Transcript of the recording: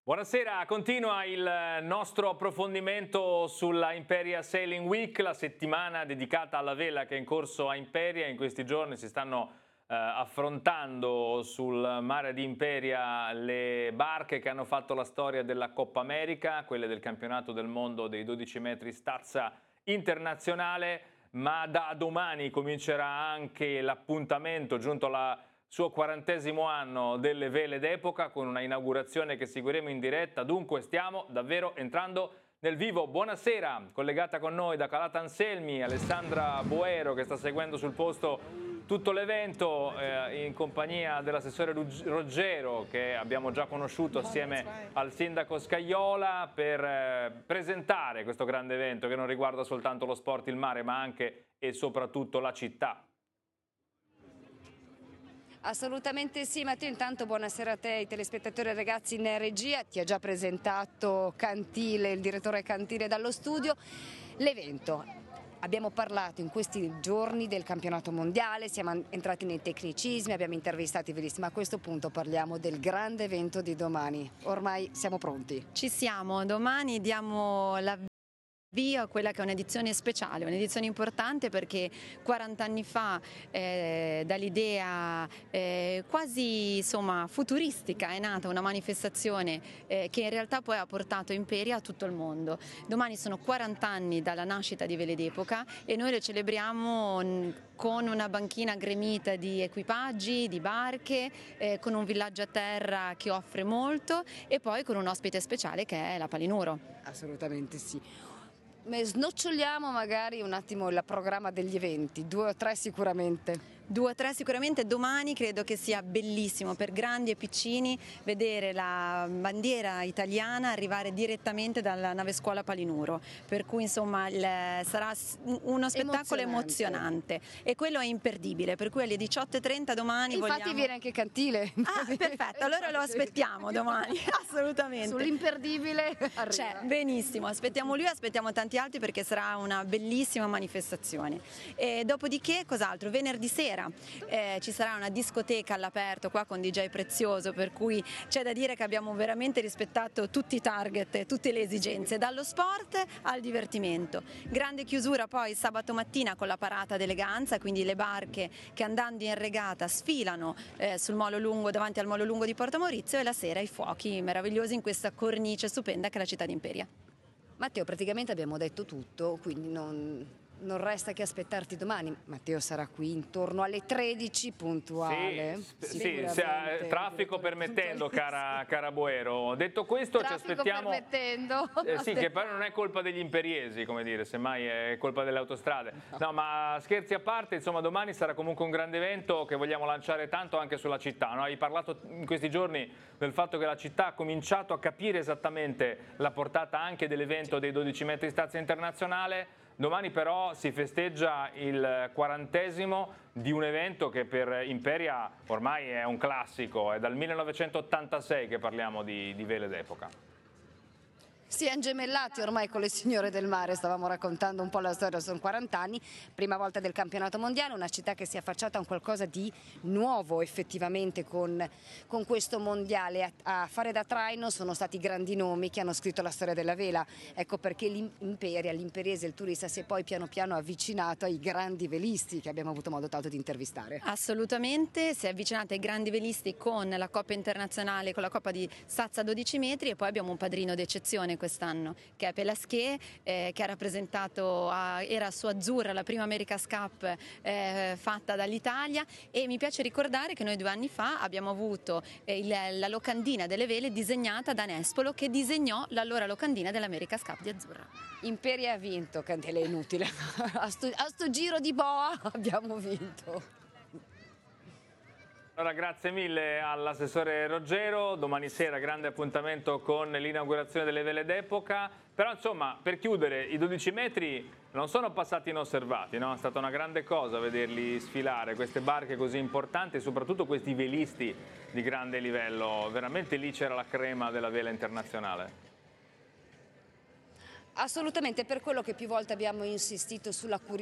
Buonasera, continua il nostro approfondimento sulla Imperia Sailing Week, la settimana dedicata alla vela che è in corso a Imperia. In questi giorni si stanno affrontando sul mare di Imperia le barche che hanno fatto la storia della Coppa America, quelle del campionato del mondo dei 12 metri stazza internazionale, ma da domani comincerà anche l'appuntamento giunto alla suo 40° anno delle vele d'epoca, con una inaugurazione che seguiremo in diretta. Dunque stiamo davvero entrando nel vivo. Buonasera, collegata con noi da Calattanselmi, Alessandra Boero, che sta seguendo sul posto tutto l'evento in compagnia dell'assessore Roggero, che abbiamo già conosciuto assieme al sindaco Scajola, per presentare questo grande evento che non riguarda soltanto lo sport, il mare, ma anche e soprattutto la città. Assolutamente sì, Matteo. Intanto buonasera a te, ai telespettatori e ragazzi in regia. Ti ha già presentato Cantile, il direttore Cantile dallo studio. L'evento, abbiamo parlato in questi giorni del campionato mondiale, siamo entrati nei tecnicismi, abbiamo intervistato i velisti, ma a questo punto parliamo del grande evento di domani. Ormai siamo pronti? Ci siamo, domani diamo l'avvio a quella che è un'edizione speciale, un'edizione importante perché 40 anni fa dall'idea quasi futuristica è nata una manifestazione che in realtà poi ha portato Imperia a tutto il mondo. Domani sono 40 anni dalla nascita di Vele d'Epoca e noi le celebriamo con una banchina gremita di equipaggi, di barche, con un villaggio a terra che offre molto e poi con un ospite speciale che è la Palinuro. Assolutamente sì. Snoccioliamo magari un attimo il programma degli eventi, 2 o 3 sicuramente. 2 o 3 sicuramente. Domani credo che sia bellissimo per grandi e piccini vedere la bandiera italiana arrivare direttamente dalla nave scuola Palinuro, per cui insomma sarà uno spettacolo emozionante e quello è imperdibile, per cui alle 18:30 domani infatti viene anche Cantile. Ah, perfetto, allora lo aspettiamo domani, assolutamente. Sull'imperdibile arriva. Benissimo, aspettiamo lui, aspettiamo tanti altri perché sarà una bellissima manifestazione. E dopodiché cos'altro? Venerdì sera ci sarà una discoteca all'aperto qua con DJ Prezioso, per cui c'è da dire che abbiamo veramente rispettato tutti i target e tutte le esigenze, dallo sport al divertimento. Grande chiusura poi sabato mattina con la parata d'eleganza, quindi le barche che andando in regata sfilano sul molo lungo, davanti al molo lungo di Porto Maurizio, e la sera i fuochi meravigliosi in questa cornice stupenda che è la città di Imperia. Matteo, praticamente abbiamo detto tutto, quindi non resta che aspettarti domani. Matteo sarà qui intorno alle 13 puntuale. Sì, traffico permettendo, cara Boero. Detto questo, traffico ci aspettiamo. Permettendo. Sì, che poi non è colpa degli imperiesi, come dire, semmai è colpa delle autostrade. No, ma scherzi a parte, insomma, domani sarà comunque un grande evento che vogliamo lanciare tanto anche sulla città, no? Hai parlato in questi giorni del fatto che la città ha cominciato a capire esattamente la portata anche dell'evento dei 12 metri stazza internazionale. Domani però si festeggia il 40° di un evento che per Imperia ormai è un classico, è dal 1986 che parliamo di vele d'epoca. Si è gemellati ormai con le signore del mare, stavamo raccontando un po' la storia, sono 40 anni, prima volta del campionato mondiale, una città che si è affacciata a un qualcosa di nuovo effettivamente con questo mondiale. A fare da traino sono stati grandi nomi che hanno scritto la storia della vela, ecco perché l'imperiese, il turista si è poi piano piano avvicinato ai grandi velisti che abbiamo avuto modo tanto di intervistare. Assolutamente, si è avvicinata ai grandi velisti con la Coppa internazionale, con la Coppa di stazza 12 metri, e poi abbiamo un padrino d'eccezione quest'anno che è Pelasché, che ha rappresentato, era su Azzurra, la prima America's Cup fatta dall'Italia, e mi piace ricordare che noi 2 anni fa abbiamo avuto la locandina delle vele disegnata da Nespolo, che disegnò l'allora locandina dell'America's Cup di Azzurra. Imperia ha vinto, Cantile, è inutile, a sto giro di boa abbiamo vinto. Allora, grazie mille all'assessore Roggero. Domani sera grande appuntamento con l'inaugurazione delle vele d'epoca, però insomma, per chiudere, i 12 metri non sono passati inosservati, no? È stata una grande cosa vederli sfilare, queste barche così importanti e soprattutto questi velisti di grande livello. Veramente lì c'era la crema della vela internazionale. Assolutamente, per quello che più volte abbiamo insistito sulla curiosità